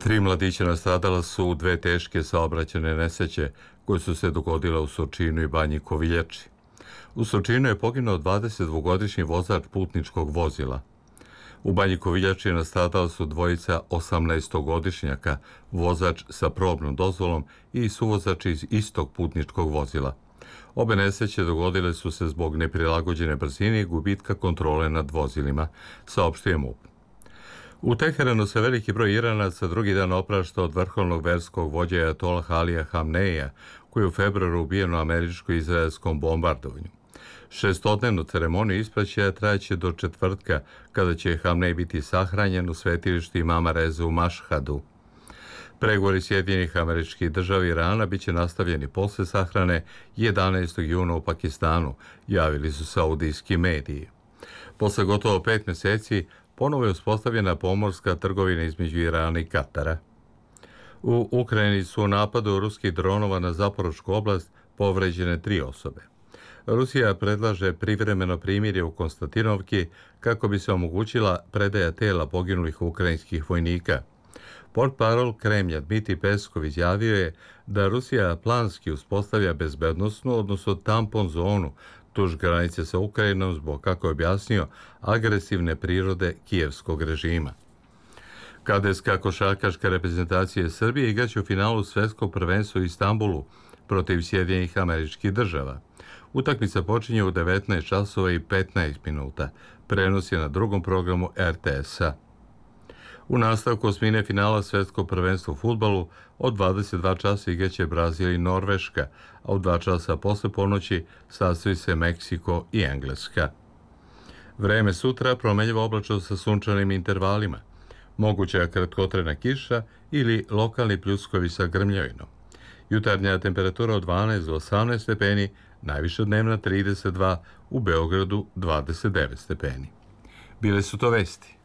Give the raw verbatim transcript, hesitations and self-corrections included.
Tri mladića nastradala su u dve teške saobraćajne nesreće koje su se dogodile u Surčinu i Banji Koviljači. U Surčinu je poginuo dvadesetdvogodišnji vozač putničkog vozila. U Banji Koviljači nastradala su dvojica osamnaestogodišnjaka, vozač sa probnom dozvolom i suvozač iz istog putničkog vozila. Obe nesreće dogodile su se zbog neprilagođene brzine i gubitka kontrole nad vozilima, saopštio je MUP. U Teheranu se veliki broj Iranaca drugi dan oprašta od vrhovnog verskog vođa ajatolah Alija Hamneija, koji je u februaru ubijen u američko-izraelskom bombardovanju. Šestodnevnu ceremoniju ispraćaja trajaće do četvrtka, kada će Hamnej biti sahranjen u svetilištu Imama Reze u Mašhadu. Pregovori Sjedinjenih Američkih Država i Irana biće nastavljeni posle sahrane jedanaestog juna u Pakistanu, javili su saudijski mediji. Posle gotovo pet meseci ponovo je uspostavljena pomorska trgovina između Irana i Katara. U Ukrajini su u napadu ruskih dronova na Zaporošku oblast povređene tri osobe. Rusija predlaže privremeno primirje u Konstantinovki kako bi se omogućila predaja tela poginulih ukrajinskih vojnika. Portparol Kremlja Dmitri Peskov izjavio je da Rusija planski uspostavlja bezbednosnu, odnosno tampon zonu tuž granice sa Ukrajinom zbog, kako je objasnio, agresivne prirode kijevskog režima. Kadeska košarkaška reprezentacija Srbije igraće u finalu svetskog prvenstva u Istanbulu protiv Sjedinjenih Američkih Država. Utakmica počinje u devetnaest časova i petnaest minuta. Prenos je na drugom programu er te es-a. U nastavku osmine finala svetskog prvenstva u fudbalu od dvadeset dva časa igraće Brazil i Norveška, a u dva časa posle ponoći sastoji se Meksiko i Engleska. Vreme sutra promenljivo oblačno sa sunčanim intervalima. Moguća kratkotrajna kiša ili lokalni pljuskovi sa grmljavinom. Jutarnja temperatura od dvanaest do osamnaest stepeni, najviša dnevna trideset dva, u Beogradu dvadeset devet stepeni. Bile su to vesti.